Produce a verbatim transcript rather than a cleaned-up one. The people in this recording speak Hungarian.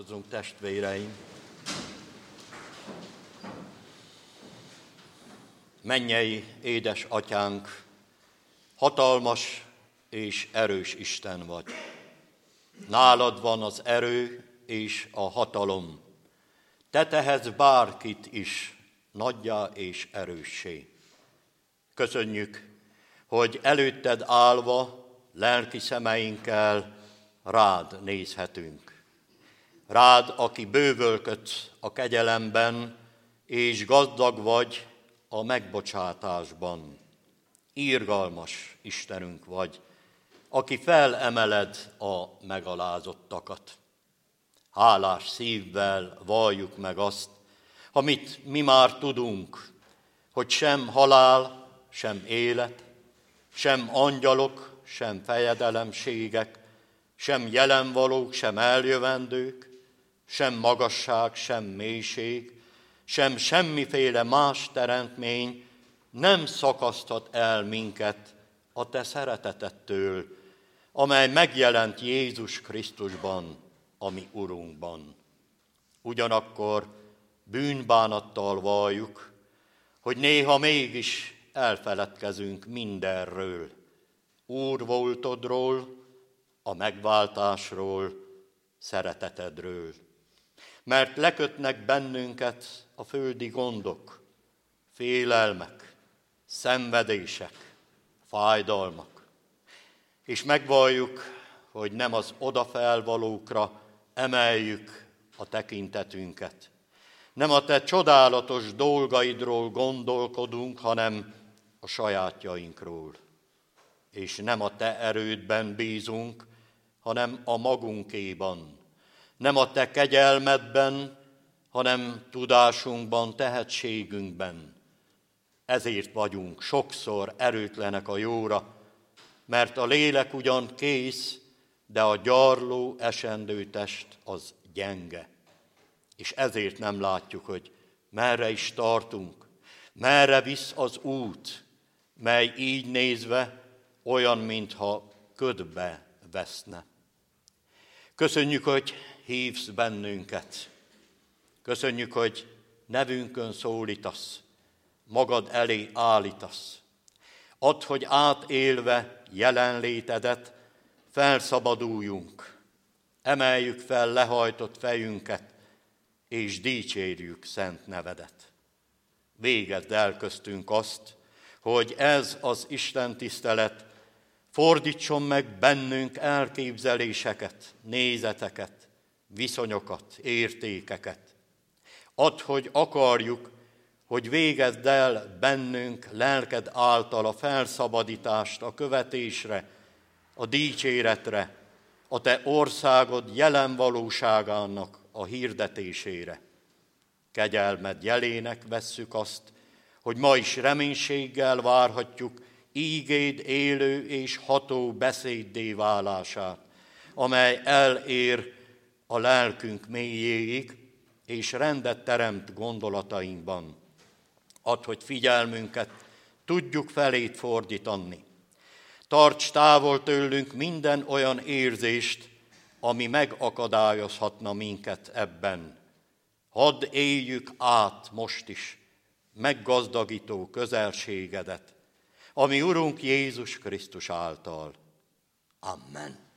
Imádkozzunk, testvéreim! Mennyei édes atyánk, hatalmas és erős Isten vagy. Nálad van az erő és a hatalom. Te tehetsz bárkit is nagyjá és erőssé. Köszönjük, hogy előtted állva lelki szemeinkkel rád nézhetünk. Rád, aki bővölködsz a kegyelemben, és gazdag vagy a megbocsátásban. Irgalmas Istenünk vagy, aki felemeled a megalázottakat. Hálás szívvel valljuk meg azt, amit mi már tudunk, hogy sem halál, sem élet, sem angyalok, sem fejedelemségek, sem jelenvalók, sem eljövendők, sem magasság, sem mélység, sem semmiféle más teremtmény nem szakaszthat el minket a te szeretetettől, amely megjelent Jézus Krisztusban, a mi Urunkban. Ugyanakkor bűnbánattal valljuk, hogy néha mégis elfeledkezünk mindenről, Úr voltodról, a megváltásról, szeretetedről. Mert lekötnek bennünket a földi gondok, félelmek, szenvedések, fájdalmak. És megvalljuk, hogy nem az odafelvalókra emeljük a tekintetünket. Nem a te csodálatos dolgaidról gondolkodunk, hanem a sajátjainkról. És nem a te erődben bízunk, hanem a magunkéban. Nem a te kegyelmedben, hanem tudásunkban, tehetségünkben. Ezért vagyunk sokszor erőtlenek a jóra, mert a lélek ugyan kész, de a gyarló, esendő test az gyenge. És ezért nem látjuk, hogy merre is tartunk, merre visz az út, mely így nézve olyan, mintha ködbe veszne. Köszönjük, hogy hívsz bennünket. Köszönjük, hogy nevünkön szólítasz, magad elé állítasz. Add, hogy átélve jelenlétedet felszabaduljunk, emeljük fel lehajtott fejünket, és dicsérjük szent nevedet. Végezd el köztünk azt, hogy ez az Isten tisztelet fordítson meg bennünk elképzeléseket, nézeteket, viszonyokat, értékeket. Add, hogy akarjuk, hogy végezd el bennünk lelked által a felszabadítást a követésre, a dicséretre, a te országod jelen valóságának a hirdetésére. Kegyelmed jelének vesszük azt, hogy ma is reménységgel várhatjuk ígéd élő és ható beszéddé válását, amely elér a lelkünk mélyéig, és rendet teremt gondolatainkban. Add, hogy figyelmünket tudjuk felét fordítani. Tarts távol tőlünk minden olyan érzést, ami megakadályozhatna minket ebben. Hadd éljük át most is meggazdagító közelségedet, ami Urunk Jézus Krisztus által. Amen.